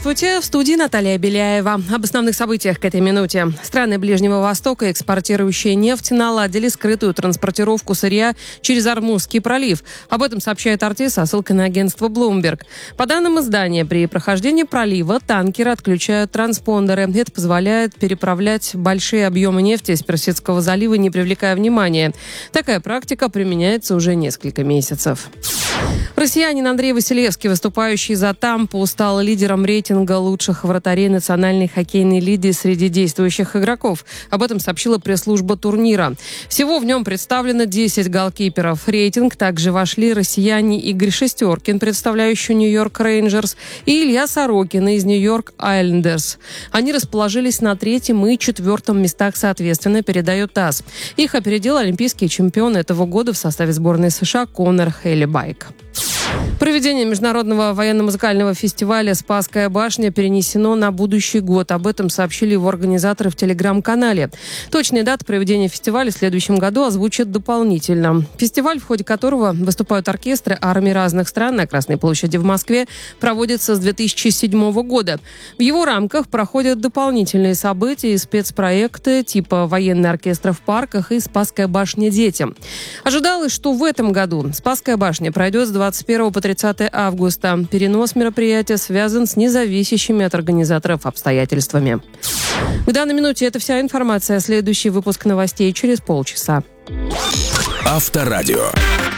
Здравствуйте, в студии Наталья Беляева. Об основных событиях к этой минуте. Страны Ближнего Востока, экспортирующие нефть, наладили скрытую транспортировку сырья через Ормузский пролив. Об этом сообщает RT со ссылкой на агентство Bloomberg. По данным издания, при прохождении пролива танкеры отключают транспондеры. Это позволяет переправлять большие объемы нефти из Персидского залива, не привлекая внимания. Такая практика применяется уже несколько месяцев. Россиянин Андрей Василевский, выступающий за Тампу, стал лидером рейтинга лучших вратарей Национальной хоккейной лиги среди действующих игроков. Об этом сообщила пресс-служба турнира. Всего в нем представлено 10 голкиперов. В рейтинг также вошли россияне Игорь Шестеркин, представляющий Нью-Йорк Рейнджерс, и Илья Сорокин из Нью-Йорк Айлендерс. Они расположились на 3-м и 4-м местах соответственно, передает ТАСС. Их опередил олимпийский чемпион этого года в составе сборной США Конор Хеллебайк. Проведение международного военно-музыкального фестиваля «Спасская башня» перенесено на будущий год. Об этом сообщили его организаторы в телеграм-канале. Точные даты проведения фестиваля в следующем году озвучат дополнительно. Фестиваль, в ходе которого выступают оркестры армий разных стран на Красной площади в Москве, проводится с 2007 года. В его рамках проходят дополнительные события и спецпроекты типа «Военный оркестр в парках» и «Спасская башня детям». Ожидалось, что в этом году «Спасская башня» пройдет с 21 по 30 августа. Перенос мероприятия связан с независящими от организаторов обстоятельствами. К данной минуте это вся информация. Следующий выпуск новостей через полчаса. Авторадио.